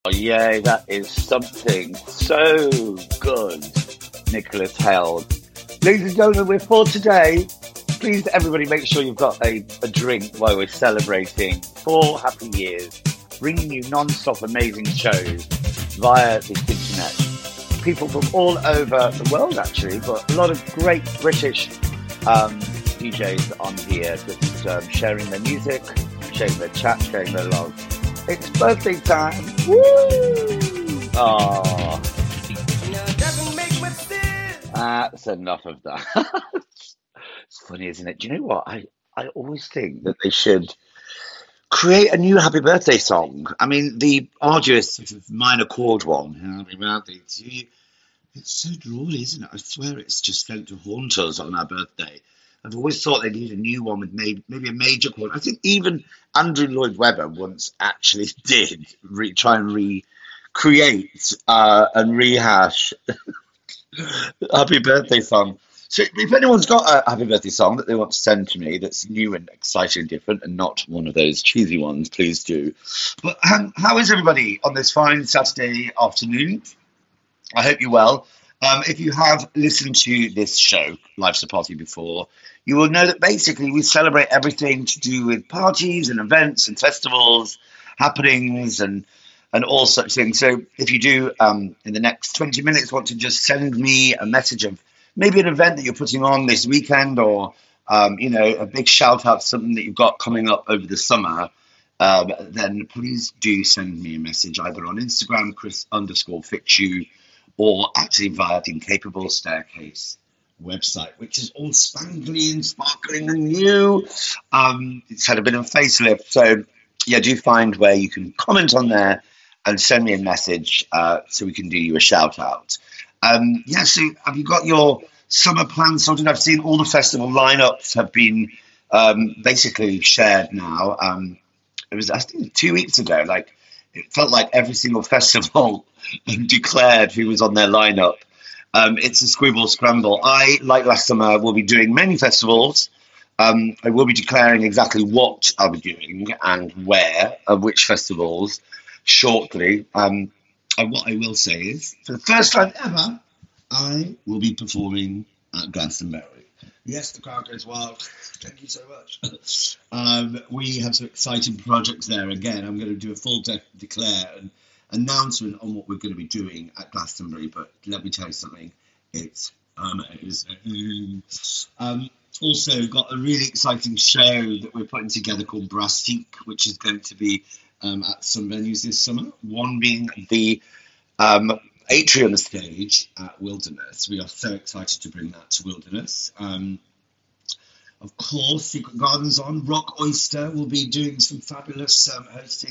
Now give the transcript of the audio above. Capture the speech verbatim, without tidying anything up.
Oh, yeah, that is something so good, Nicholas Held. Ladies and gentlemen, we're for today. Please, everybody, make sure you've got a, a drink while we're celebrating four happy years, bringing you non-stop amazing shows via the internet. People from all over the world, actually, but a lot of great British um, D Js on here, just um, sharing their music, sharing their chat, sharing their love. It's birthday time. Woo! Oh, that's enough of that. It's funny, isn't it? Do you know what? I, I always think that they should create a new happy birthday song. I mean, the arduous sort of minor chord one, happy birthday to you. It's so droll, isn't it? I swear it's just meant to haunt us on our birthday. I've always thought they need a new one with maybe, maybe a major chord. I think even Andrew Lloyd Webber once actually did re- try and recreate uh, and rehash Happy Birthday song. So if anyone's got a Happy Birthday song that they want to send to me that's new and exciting and different and not one of those cheesy ones, please do. But um, how is everybody on this fine Saturday afternoon? I hope you're well. Um, if you have listened to this show, Life's a Party, before, you will know that basically we celebrate everything to do with parties and events and festivals, happenings, and and all such things. So if you do, um, in the next twenty minutes, want to just send me a message of maybe an event that you're putting on this weekend, or um, you know, a big shout out to something that you've got coming up over the summer, um, then please do send me a message either on Instagram, Chris underscore Fitzhugh, or actually via the Incapable Staircase website, which is all spangly and sparkling and new. Um, it's had a bit of a facelift. So, yeah, do find where you can comment on there and send me a message uh, so we can do you a shout out. Um, yeah, so have you got your summer plans sorted? I've seen all the festival lineups have been um, basically shared now. Um, it was, I think, two weeks ago. Like, it felt like every single festival declared who was on their lineup. Um, it's a squibble scramble. I, like last summer, will be doing many festivals. Um, I will be declaring exactly what I'll be doing and where, of which festivals, shortly. Um, and what I will say is, for the first time ever, I will be performing at Glastonbury. Yes, the crowd goes wild. Thank you so much. um, we have some exciting projects there. Again, I'm going to do a full de- declare and announcement on what we're going to be doing at Glastonbury. But let me tell you something. It's amazing. Um, also, got a really exciting show that we're putting together called Brastique, which is going to be um, at some venues this summer. One being the um, Atrium stage at Wilderness. We are so excited to bring that to Wilderness. Um, of course, Secret Gardens on. Rock Oyster will be doing some fabulous um, hosting